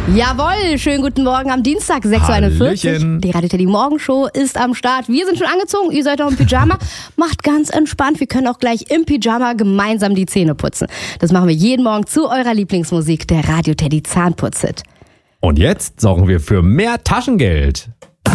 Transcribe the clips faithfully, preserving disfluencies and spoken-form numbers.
Jawohl, schönen guten Morgen am Dienstag, sechs Uhr einundvierzig. Hallöchen. Die Radio Teddy Morgenshow ist am Start. Wir sind schon angezogen, ihr seid auch im Pyjama. Macht ganz entspannt, wir können auch gleich im Pyjama gemeinsam die Zähne putzen. Das machen wir jeden Morgen zu eurer Lieblingsmusik, der Radio Teddy Zahnputz-Hit. Und jetzt sorgen wir für mehr Taschengeld.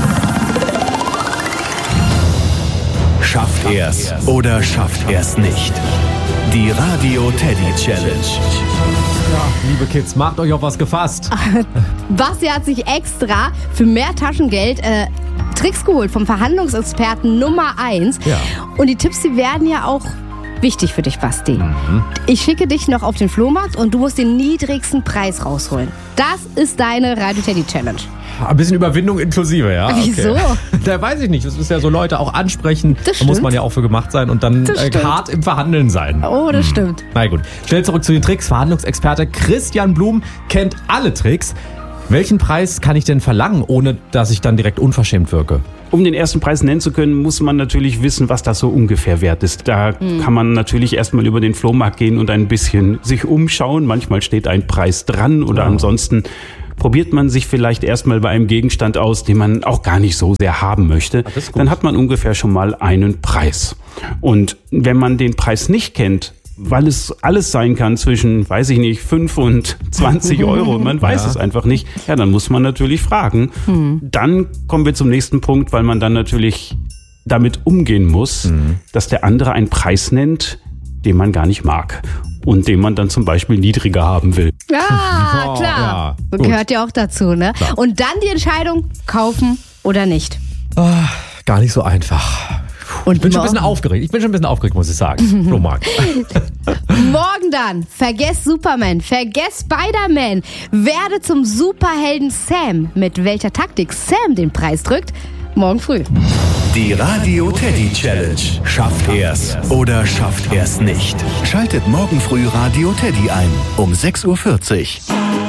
Schafft er's oder schafft er's nicht? Die Radio Teddy Challenge. Ja, liebe Kids, macht euch auf was gefasst. Basti hat sich extra für mehr Taschengeld äh, Tricks geholt vom Verhandlungsexperten Nummer eins. Ja. Und die Tipps, die werden ja auch wichtig für dich, Basti. Mhm. Ich schicke dich noch auf den Flohmarkt und du musst den niedrigsten Preis rausholen. Das ist deine Radio Teddy Challenge. Ein bisschen Überwindung inklusive, ja? Okay. Wieso? Da weiß ich nicht. Das ist ja so Leute auch ansprechen. Das Da muss stimmt. man ja auch für gemacht sein und dann Das äh, stimmt. hart im Verhandeln sein. Oh, das stimmt. Na gut. Schnell zurück zu den Tricks. Verhandlungsexperte Christian Blum kennt alle Tricks. Welchen Preis kann ich denn verlangen, ohne dass ich dann direkt unverschämt wirke? Um den ersten Preis nennen zu können, muss man natürlich wissen, was das so ungefähr wert ist. Da Mhm. kann man natürlich erstmal über den Flohmarkt gehen und ein bisschen sich umschauen. Manchmal steht ein Preis dran oder Ja. ansonsten probiert man sich vielleicht erstmal bei einem Gegenstand aus, den man auch gar nicht so sehr haben möchte. Das ist gut. Dann hat man ungefähr schon mal einen Preis. Und wenn man den Preis nicht kennt, weil es alles sein kann zwischen, weiß ich nicht, fünf und zwanzig Euro, und man weiß Ja. es einfach nicht, ja, dann muss man natürlich fragen. Dann kommen wir zum nächsten Punkt, weil man dann natürlich damit umgehen muss, Mhm. dass der andere einen Preis nennt, den man gar nicht mag und den man dann zum Beispiel niedriger haben will. Ja, Oh, klar. ja, gut. Gehört ja auch dazu, ne? Klar. Und dann die Entscheidung, kaufen oder nicht. Ah, gar nicht so einfach. Und Ich bin schon ein bisschen morgen- aufgeregt. Ich bin schon ein bisschen aufgeregt, muss ich sagen. Flohmarkt. Morgen dann, vergesst Superman, vergesst Spider-Man, werde zum Superhelden Sam. Mit welcher Taktik Sam den Preis drückt, morgen früh. Die Radio Teddy Challenge. Schafft er's oder schafft er's nicht? Schaltet morgen früh Radio Teddy ein um sechs Uhr vierzig.